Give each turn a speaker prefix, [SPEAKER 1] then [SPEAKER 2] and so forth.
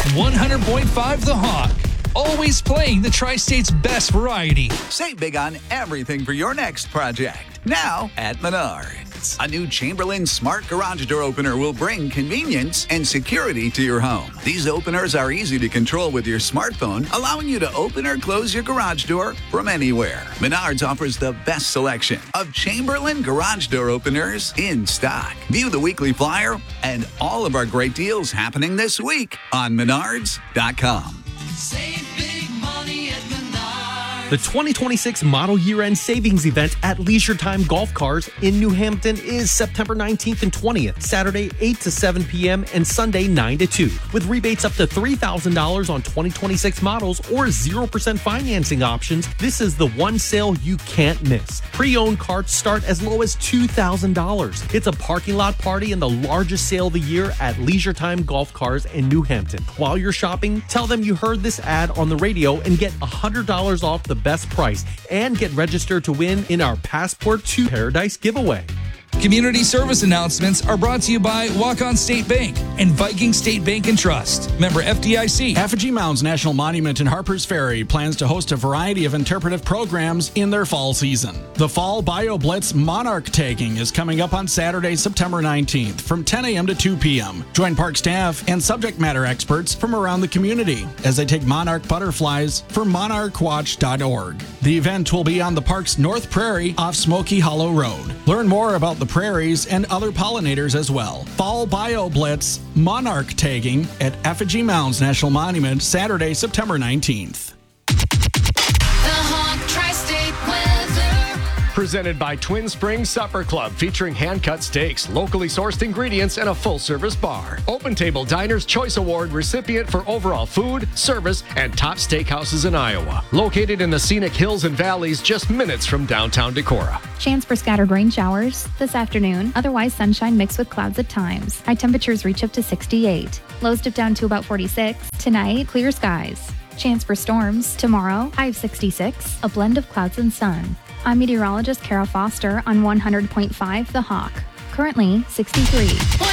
[SPEAKER 1] 100.5 The Hawk. Always playing the Tri-State's best variety.
[SPEAKER 2] Save big on everything for your next project. Now at Menards. A new Chamberlain Smart Garage Door Opener will bring convenience and security to your home. These openers are easy to control with your smartphone, allowing you to open or close your garage door from anywhere. Menards offers the best selection of Chamberlain Garage Door Openers in stock. View the weekly flyer and all of our great deals happening this week on Menards.com.
[SPEAKER 3] Save big money at Menards.
[SPEAKER 4] The 2026 Model Year-End Savings Event at Leisure Time Golf Cars in New Hampton is September 19th and 20th, Saturday 8 to 7 p.m. and Sunday 9 to 2, with rebates up to $3,000 on 2026 models or 0% financing options. This is the one sale you can't miss. Pre-owned carts start as low as $2,000. It's a parking lot party and the largest sale of the year at Leisure Time Golf Cars in New Hampton. While you're shopping, tell them you heard this ad on the radio and get $100 off the best price and get registered to win in our Passport to Paradise giveaway.
[SPEAKER 1] Community service announcements are brought to you by Walk-On State Bank and Viking State Bank and Trust. Member FDIC.
[SPEAKER 5] Effigy Mounds National Monument in Harpers Ferry plans to host a variety of interpretive programs in their fall season. The Fall BioBlitz Monarch Tagging is coming up on Saturday, September 19th from 10 a.m. to 2 p.m. Join park staff and subject matter experts from around the community as they take monarch butterflies for monarchwatch.org. The event will be on the park's North Prairie off Smoky Hollow Road. Learn more about the prairies and other pollinators as well. Fall BioBlitz Monarch Tagging at Effigy Mounds National Monument, Saturday, September 19th.
[SPEAKER 3] The Hawk Tri-State weather.
[SPEAKER 6] Presented by Twin Springs Supper Club, featuring hand-cut steaks, locally sourced ingredients, and a full-service bar. Open Table Diner's Choice Award recipient for overall food, service, and top steakhouses in Iowa. Located in the scenic hills and valleys just minutes from downtown Decorah.
[SPEAKER 7] Chance for scattered rain showers this afternoon. Otherwise, sunshine mixed with clouds at times. High temperatures reach up to 68. Lows dip down to about 46. Tonight, clear skies. Chance for storms. Tomorrow, high of 66. A blend of clouds and sun. I'm meteorologist Kara Foster on 100.5 The Hawk. Currently, 63.